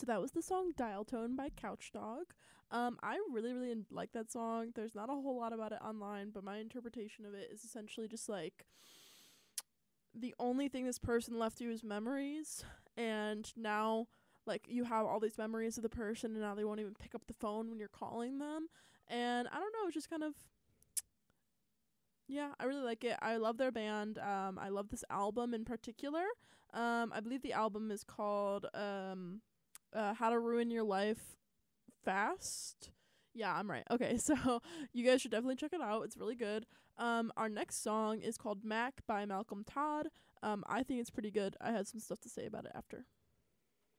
So that was the song Dial Tone by Couch Dog. I really, really like that song. There's not a whole lot about it online, but my interpretation of it is essentially just like the only thing this person left you is memories, and now like you have all these memories of the person and now they won't even pick up the phone when you're calling them. And I don't know, it's just kind of, yeah, I really like it. I love their band. I love this album in particular. I believe the album is called How to Ruin Your Life Fast. Yeah, I'm right. Okay, so you guys should definitely check it out. It's really good. Our next song is called Mac by Malcolm Todd. I think it's pretty good. I had some stuff to say about it after.